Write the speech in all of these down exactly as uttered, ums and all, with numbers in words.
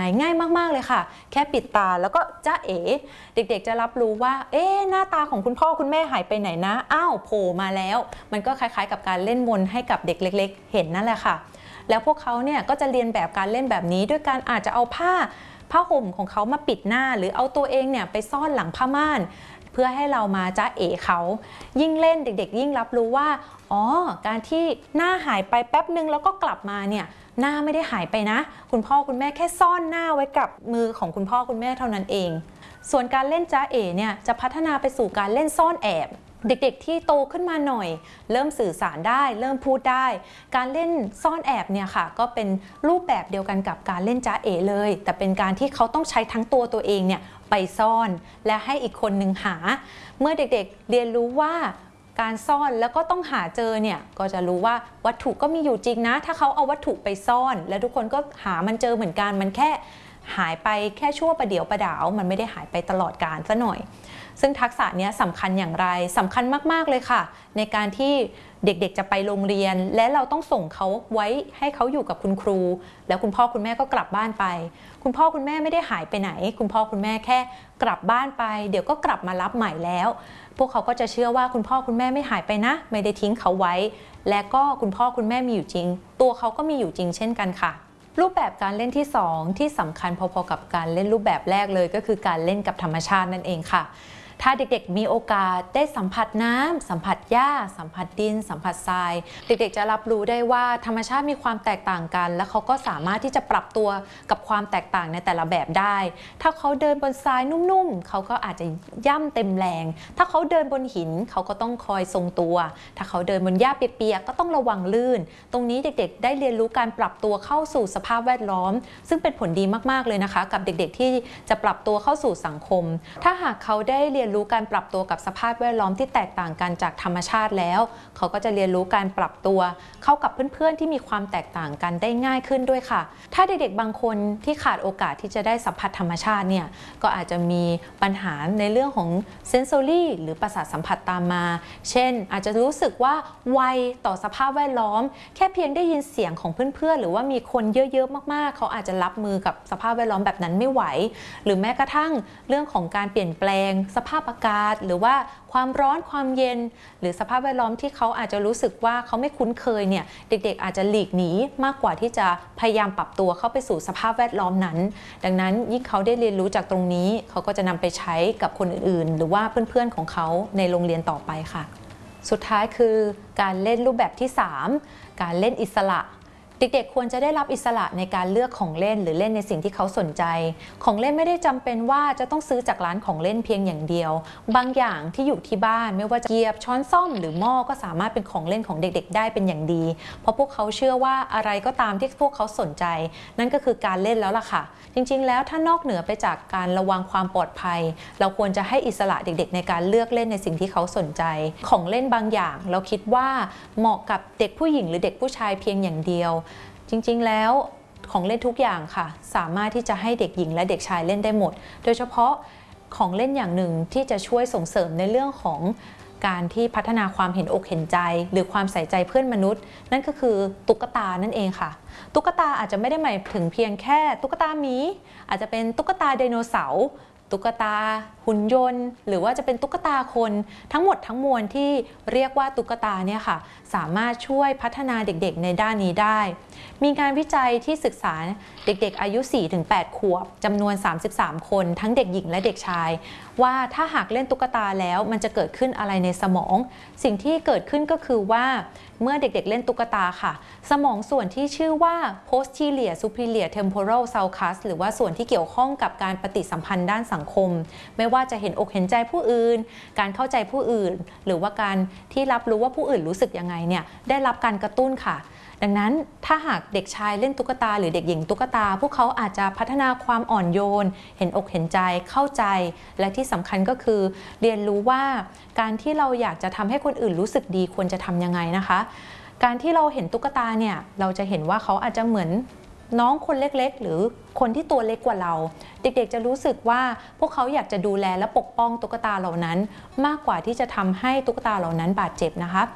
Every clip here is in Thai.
ายง่ายมากๆเลยค่ะแค่ปิดตาแล้วก็จ้าเอ๋เด็กๆจะรับรู้ว่าเอ๊ะหน้าตาของคุณพ่อคุณแม่หายไปไหนนะอ้าวโผล่มาแล้วมันก็คล้ายๆกับการเล่นมนต์ให้กับเด็กเล็กๆเห็นนั่นแหละค่ะแล้วพวกเขาเนี่ยก็จะเรียนแบบการเล่นแบบนี้ด้วยการอาจจะเอาผ้าผ้าห่มของเขามาปิดหน้าหรือเอาตัวเองเนี่ยไปซ่อนหลังผ้าม่านเพื่อให้เรามาจ้าเอ๋เขายิ่งเล่นเด็กๆยิ่งรับรู้ว่าอ๋อการที่หน้าหายไปแป๊บนึงแล้วก็กลับมาเนี่ยหน้าไม่ได้หายไปนะคุณพ่อคุณแม่แค่ซ่อนหน้าไว้กับมือของคุณพ่อคุณแม่เท่านั้นเองส่วนการเล่นจ้าเอ๋เนี่ยจะพัฒนาไปสู่การเล่นซ่อนแอบเด็กๆที่โตขึ้นมาหน่อยเริ่มสื่อสารได้เริ่มพูดได้การเล่นซ่อนแอบเนี่ยค่ะก็เป็นรูปแบบเดียวกันกับการเล่นจ้าเอ๋เลยแต่เป็นการที่เขาต้องใช้ทั้งตัวตัวเองเนี่ยไปซ่อนและให้อีกคนหนึ่งหาเมื่อเด็กๆเรียนรู้ว่าการซ่อนแล้วก็ต้องหาเจอเนี่ยก็จะรู้ว่าวัตถุก็มีอยู่จริงนะถ้าเขาเอาวัตถุไปซ่อนแล้วทุกคนก็หามันเจอเหมือนกันมันแค่หายไปแค่ชั่วประเดี๋ยวประดาวมันไม่ได้หายไปตลอดกาลซะหน่อยซึ่งทักษะนี้สำคัญอย่างไรสำคัญมากๆเลยค่ะในการที่เด็กๆจะไปโรงเรียนและเราต้องส่งเขาไว้ให้เขาอยู่กับคุณครูแล้วคุณพ่อคุณแม่ก็กลับบ้านไปคุณพ่อคุณแม่ไม่ได้หายไปไหนคุณพ่อคุณแม่แค่กลับบ้านไปเดี๋ยวก็กลับมารับใหม่แล้วพวกเขาก็จะเชื่อว่าคุณพ่อคุณแม่ไม่หายไปนะไม่ได้ทิ้งเขาไว้และก็คุณพ่อคุณแม่มีอยู่จริงตัวเขาก็มีอยู่จริงเช่นกันค่ะรูปแบบการเล่นที่สองที่สำคัญพอๆกับการเล่นรูปแบบแรกเลยก็คือการเล่นกับธรรมชาตินั่นเองค่ะถ้าเด็กๆมีโอกาสได้สัมผัสน้ำสัมผัสหญ้าสัมผัสดินสัมผัสทรายเด็กๆจะรับรู้ได้ว่าธรรมชาติมีความแตกต่างกันและเขาก็สามารถที่จะปรับตัวกับความแตกต่างในแต่ละแบบได้ถ้าเขาเดินบนทรายนุ่มๆเขาก็อาจจะย่ำเต็มแรงถ้าเขาเดินบนหินเขาก็ต้องคอยทรงตัวถ้าเขาเดินบนหญ้าเปียกๆก็ต้องระวังลื่นตรงนี้เด็กๆได้เรียนรู้การปรับตัวเข้าสู่สภาพแวดล้อมซึ่งเป็นผลดีมากๆเลยนะคะกับเด็กๆที่จะปรับตัวเข้าสู่สังคมถ้าหากเขาได้เรียนรู้การปรับตัวกับสภาพแวดล้อมที่แตกต่างกันจากธรรมชาติแล้วเขาก็จะเรียนรู้การปรับตัวเข้ากับเพื่อนๆที่มีความแตกต่างกันได้ง่ายขึ้นด้วยค่ะถ้าเด็กๆบางคนที่ขาดโอกาสที่จะได้สัมผัสธรรมชาติเนี่ยก็อาจจะมีปัญหาในเรื่องของเซนซอรี่หรือประสาทสัมผัสตามมาเช่นอาจจะรู้สึกว่าไวต่อสภาพแวดล้อมแค่เพียงได้ยินเสียงของเพื่อนๆหรือว่ามีคนเยอะๆมากๆเขาอาจจะรับมือกับสภาพแวดล้อมแบบนั้นไม่ไหวหรือแม้กระทั่งเรื่องของการเปลี่ยนแปลงสภาพอากาศหรือว่าความร้อนความเย็นหรือสภาพแวดล้อมที่เขาอาจจะรู้สึกว่าเขาไม่คุ้นเคยเนี่ยเด็กๆอาจจะหลีกหนีมากกว่าที่จะพยายามปรับตัวเข้าไปสู่สภาพแวดล้อมนั้นดังนั้นยิ่งเขาได้เรียนรู้จากตรงนี้เขาก็จะนำไปใช้กับคนอื่นๆหรือว่าเพื่อนๆของเขาในโรงเรียนต่อไปค่ะสุดท้ายคือการเล่นรูปแบบที่สามการเล่นอิสระเด็กๆควรจะได้รับอิสระในการเลือกของเล่นหรือเล่นในสิ่งที่เขาสนใจของเล่นไม่ได้จำเป็นว่าจะต้องซื้อจากร้านของเล่นเพียงอย่างเดียวบางอย่างที่อยู่ที่บ้านไม่ว่าจะเกียบช้อนส้อมหรือหม้อก็สามารถเป็นของเล่นของเด็กๆได้เป็นอย่างดีเพราะพวกเขาเชื่อว่าอะไรก็ตามที่พวกเขาสนใจนั่นก็คือการเล่นแล้วล่ะค่ะจริงๆแล้วถ้านอกเหนือไปจากการระวังความปลอดภัยเราควรจะให้อิสระเด็กๆในการเลือกเล่นในสิ่งที่เขาสนใจของเล่นบางอย่างเราคิดว่าเหมาะกับเด็กผู้หญิงหรือเด็กผู้ชายเพียงอย่างเดียวจริงๆแล้วของเล่นทุกอย่างค่ะสามารถที่จะให้เด็กหญิงและเด็กชายเล่นได้หมดโดยเฉพาะของเล่นอย่างหนึ่งที่จะช่วยส่งเสริมในเรื่องของการที่พัฒนาความเห็นอกเห็นใจหรือความใส่ใจเพื่อนมนุษย์นั่นก็คือตุ๊กตานั่นเองค่ะตุ๊กตาอาจจะไม่ได้หมายถึงเพียงแค่ตุ๊กตาหมีอาจจะเป็นตุ๊กตาไดโนเสาร์ตุ๊กตาหุ่นยนต์หรือว่าจะเป็นตุ๊กตาคนทั้งหมดทั้งมวลที่เรียกว่าตุ๊กตาเนี่ยค่ะสามารถช่วยพัฒนาเด็กๆในด้านนี้ได้มีการวิจัยที่ศึกษาเด็กๆอายุ สี่ถึงแปด ขวบจำนวนสามสิบสามคนทั้งเด็กหญิงและเด็กชายว่าถ้าหากเล่นตุ๊กตาแล้วมันจะเกิดขึ้นอะไรในสมองสิ่งที่เกิดขึ้นก็คือว่าเมื่อเด็กๆเล่นตุ๊กตาค่ะสมองส่วนที่ชื่อว่า posterior superior temporal sulcus หรือว่าส่วนที่เกี่ยวข้องกับการปฏิสัมพันธ์ด้านสังคมไม่ว่าจะเห็นอกเห็นใจผู้อื่นการเข้าใจผู้อื่นหรือว่าการที่รับรู้ว่าผู้อื่นรู้สึกยังไงเนี่ยได้รับการกระตุ้นค่ะดังนั้นถ้าหากเด็กชายเล่นตุ๊กตาหรือเด็กหญิงตุ๊กตาพวกเขาอาจจะพัฒนาความอ่อนโยนเห็นอกเห็นใจเข้าใจและที่สำคัญก็คือเรียนรู้ว่าการที่เราอยากจะทำให้คนอื่นรู้สึกดีควรจะทำยังไงนะคะการที่เราเห็นตุ๊กตาเนี่ยเราจะเห็นว่าเขาอาจจะเหมือนน้องคนเล็กๆหรือคนที่ตัวเล็กกว่าเราเด็กๆจะรู้สึกว่าพวกเขาอยากจะดูแลและปกป้องตุ๊กตาเหล่านั้นมากกว่าที่จะทำให้ตุ๊กตาเหล่านั้นบาดเจ็บนะคะ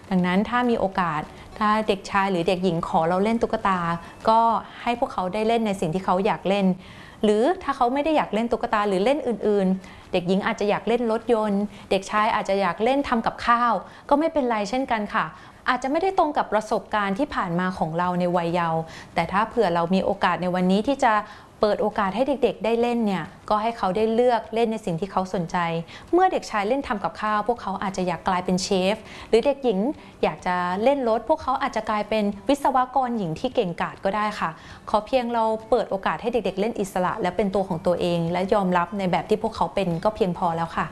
ดังนั้นถ้ามีโอกาสถ้าเด็กชายหรือเด็กหญิงขอเราเล่นตุ๊กตาก็ให้พวกเขาได้เล่นในสิ่งที่เขาอยากเล่นหรือถ้าเขาไม่ได้อยากเล่นตุ๊กตาหรือเล่นอื่นๆเด็กหญิงอาจจะอยากเล่นรถยนต์เด็กชายอาจจะอยากเล่นทำกับข้าวก็ไม่เป็นไรเช่นกันค่ะอาจจะไม่ได้ตรงกับประสบการณ์ที่ผ่านมาของเราในวัยเยาว์แต่ถ้าเผื่อเรามีโอกาสในวันนี้ที่จะเปิดโอกาสให้เด็กๆได้เล่นเนี่ยก็ให้เขาได้เลือกเล่นในสิ่งที่เขาสนใจเมื่อเด็กชายเล่นทำกับข้าวพวกเขาอาจจะอยากกลายเป็นเชฟหรือเด็กหญิงอยากจะเล่นรถพวกเขาอาจจะกลายเป็นวิศวกรหญิงที่เก่งกาจก็ได้ค่ะขอเพียงเราเปิดโอกาสให้เด็กๆเล่นอิสระและเป็นตัวของตัวเองและยอมรับในแบบที่พวกเขาเป็นก็เพียงพอแล้วค่ะ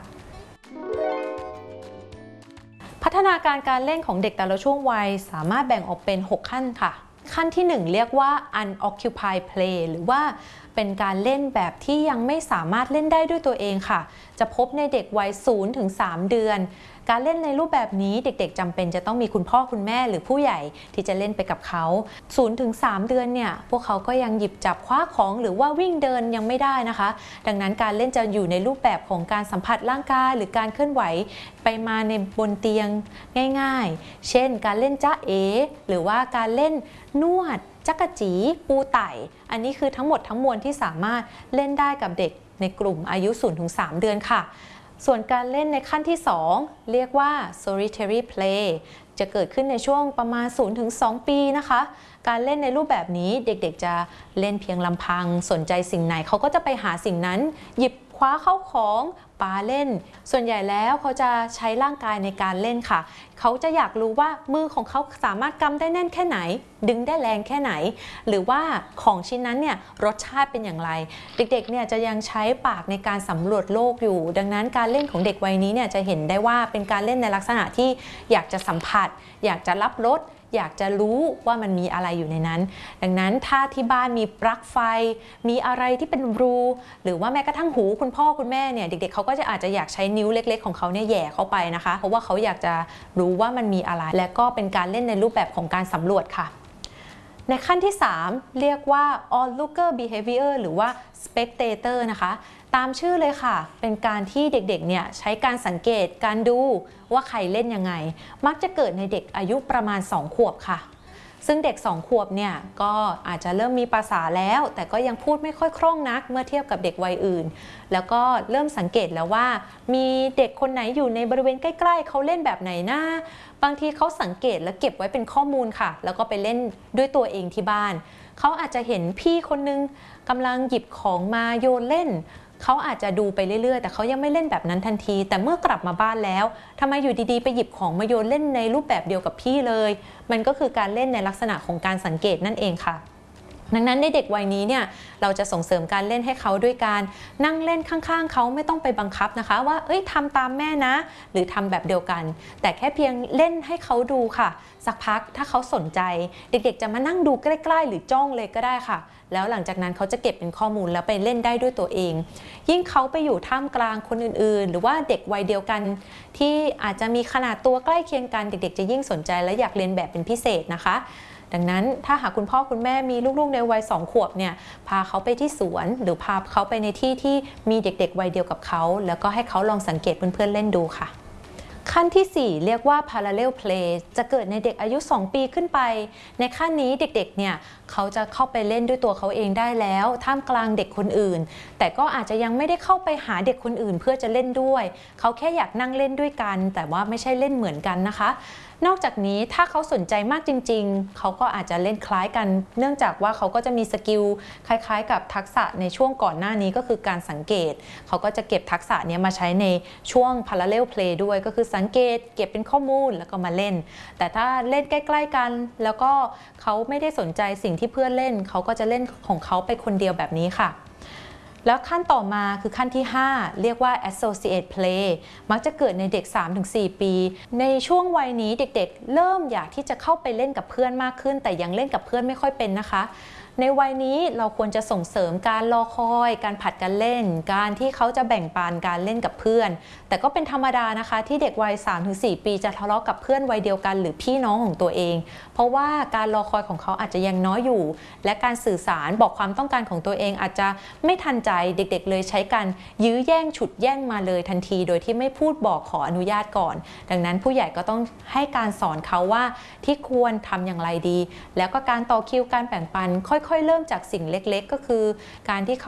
พัฒนาการการเล่นของเด็กแต่ละช่วงวัยสามารถแบ่งออกเป็นหกขั้นค่ะขั้นที่หนึ่งเรียกว่า unoccupied play หรือว่าเป็นการเล่นแบบที่ยังไม่สามารถเล่นได้ด้วยตัวเองค่ะจะพบในเด็กวัย ศูนย์ถึงสาม เดือนการเล่นในรูปแบบนี้เด็กๆจำเป็นจะต้องมีคุณพ่อคุณแม่หรือผู้ใหญ่ที่จะเล่นไปกับเขา ศูนย์ถึงสาม เดือนเนี่ยพวกเขาก็ยังหยิบจับคว้าของหรือว่าวิ่งเดินยังไม่ได้นะคะดังนั้นการเล่นจะอยู่ในรูปแบบของการสัมผัสร่างกายหรือการเคลื่อนไหวไปมาในบนเตียงง่ายๆเช่นการเล่นจ๊ะเอ๋หรือว่าการเล่นนวดจักรจีปูไต่อันนี้คือทั้งหมดทั้งมวลที่สามารถเล่นได้กับเด็กในกลุ่มอายุ ศูนย์ถึงสาม เดือนค่ะส่วนการเล่นในขั้นที่สองเรียกว่า solitary play จะเกิดขึ้นในช่วงประมาณ ศูนย์ถึงสอง ปีนะคะการเล่นในรูปแบบนี้เด็กๆจะเล่นเพียงลำพังสนใจสิ่งไหนเขาก็จะไปหาสิ่งนั้นหยิบคว้าเข้าของปาเล่นส่วนใหญ่แล้วเขาจะใช้ร่างกายในการเล่นค่ะเขาจะอยากรู้ว่ามือของเขาสามารถกำได้แน่นแค่ไหนดึงได้แรงแค่ไหนหรือว่าของชิ้นนั้นเนี่ยรสชาติเป็นอย่างไรเด็กๆเนี่ยจะยังใช้ปากในการสำรวจโลกอยู่ดังนั้นการเล่นของเด็กวัยนี้เนี่ยจะเห็นได้ว่าเป็นการเล่นในลักษณะที่อยากจะสัมผัสอยากจะรับรสอยากจะรู้ว่ามันมีอะไรอยู่ในนั้นดังนั้นถ้าที่บ้านมีปลั๊กไฟมีอะไรที่เป็นรูหรือว่าแม้กระทั่งหูคุณพ่อคุณแม่เนี่ยเด็กๆเขาก็จะอาจจะอยากใช้นิ้วเล็กๆของเขาเนี่ยแหย่เข้าไปนะคะเพราะว่าเขาอยากจะรู้ว่ามันมีอะไรและก็เป็นการเล่นในรูปแบบของการสำรวจค่ะในขั้นที่สามเรียกว่า onlooker behavior หรือว่า spectator นะคะตามชื่อเลยค่ะเป็นการที่เด็กๆเนี่ยใช้การสังเกตการดูว่าใครเล่นยังไงมักจะเกิดในเด็กอายุประมาณสองขวบค่ะซึ่งเด็กสองขวบเนี่ยก็อาจจะเริ่มมีภาษาแล้วแต่ก็ยังพูดไม่ค่อยคล่องนักเมื่อเทียบกับเด็กวัยอื่นแล้วก็เริ่มสังเกตแล้วว่ามีเด็กคนไหนอยู่ในบริเวณใกล้ๆเขาเล่นแบบไหนนะบางทีเขาสังเกตและเก็บไว้เป็นข้อมูลค่ะแล้วก็ไปเล่นด้วยตัวเองที่บ้านเขาอาจจะเห็นพี่คนนึงกำลังหยิบของมาโยนเล่นเขาอาจจะดูไปเรื่อยๆแต่เขายังไม่เล่นแบบนั้นทันทีแต่เมื่อกลับมาบ้านแล้วทำไมอยู่ดีๆไปหยิบของมาโยนเล่นในรูปแบบเดียวกับพี่เลยมันก็คือการเล่นในลักษณะของการสังเกตนั่นเองค่ะดังนั้นในเด็กวัยนี้เนี่ยเราจะส่งเสริมการเล่นให้เขาด้วยการนั่งเล่นข้างๆเขาไม่ต้องไปบังคับนะคะว่าเอ้ยทำตามแม่นะหรือทำแบบเดียวกันแต่แค่เพียงเล่นให้เขาดูค่ะสักพักถ้าเขาสนใจเด็กๆจะมานั่งดูใกล้ๆหรือจ้องเลยก็ได้ค่ะแล้วหลังจากนั้นเขาจะเก็บเป็นข้อมูลแล้วไปเล่นได้ด้วยตัวเองยิ่งเขาไปอยู่ท่ามกลางคนอื่นๆหรือว่าเด็กวัยเดียวกันที่อาจจะมีขนาดตัวใกล้เคียงกันเด็กๆจะยิ่งสนใจและอยากเรียนแบบเป็นพิเศษนะคะดังนั้นถ้าหากคุณพ่อคุณแม่มีลูกๆในวัยสองขวบเนี่ยพาเขาไปที่สวนหรือพาเขาไปในที่ที่มีเด็กๆวัยเดียวกับเขาแล้วก็ให้เขาลองสังเกตเพื่อนๆเล่นดูค่ะขั้นที่สี่เรียกว่า parallel play จะเกิดในเด็กอายุสองปีขึ้นไปในขั้นนี้เด็กๆเนี่ยเขาจะเข้าไปเล่นด้วยตัวเขาเองได้แล้วท่ามกลางเด็กคนอื่นแต่ก็อาจจะยังไม่ได้เข้าไปหาเด็กคนอื่นเพื่อจะเล่นด้วยเขาแค่อยากนั่งเล่นด้วยกันแต่ว่าไม่ใช่เล่นเหมือนกันนะคะนอกจากนี้ถ้าเขาสนใจมากจริงๆเขาก็อาจจะเล่นคล้ายกันเนื่องจากว่าเขาก็จะมีสกิลคล้ายๆกับทักษะในช่วงก่อนหน้านี้ก็คือการสังเกตเขาก็จะเก็บทักษะนี้มาใช้ในช่วง parallel play ด้วยก็คือสังเกตเก็บเป็นข้อมูลแล้วก็มาเล่นแต่ถ้าเล่นใกล้ๆกันแล้วก็เขาไม่ได้สนใจสิ่งที่เพื่อนเล่นเขาก็จะเล่นของเขาไปคนเดียวแบบนี้ค่ะแล้วขั้นต่อมาคือขั้นที่ห้าเรียกว่า associate play มักจะเกิดในเด็ก สามถึงสี่ ปีในช่วงวัยนี้เด็กๆเริ่มอยากที่จะเข้าไปเล่นกับเพื่อนมากขึ้นแต่ยังเล่นกับเพื่อนไม่ค่อยเป็นนะคะในวัยนี้เราควรจะส่งเสริมการรอคอยการผัดกันเล่นการที่เขาจะแบ่งปันการเล่นกับเพื่อนแต่ก็เป็นธรรมดานะคะที่เด็กวัย สามถึงสี่ ปีจะทะเลาะกับเพื่อนวัยเดียวกันหรือพี่น้องของตัวเองเพราะว่าการรอคอยของเขาอาจจะยังน้อยอยู่และการสื่อสารบอกความต้องการของตัวเองอาจจะไม่ทันใจเด็กๆเลยใช้การยื้อแย่งฉุดแย่งมาเลยทันทีโดยที่ไม่พูดบอกขออนุญาตก่อนดังนั้นผู้ใหญ่ก็ต้องให้การสอนเขาว่าที่ควรทำอย่างไรดีแล้วก็การต่อคิวการแบ่งปันค่อยๆเริ่มจากสิ่งเล็กๆก็คือการที่เขา